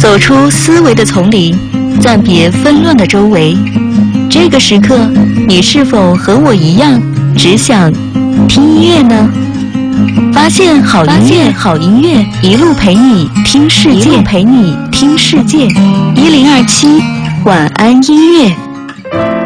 走出思维的丛林，暂别纷乱的周围。这个时刻，你是否和我一样，只想听音乐呢？发现好音乐，一路陪你听世界，1027晚安音乐。